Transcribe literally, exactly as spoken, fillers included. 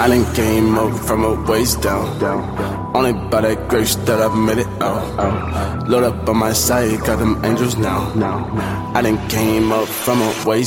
I done came up from a waist down. Only by that grace that I've made it out. Load up on my side, got them angels now. I done came up from a waist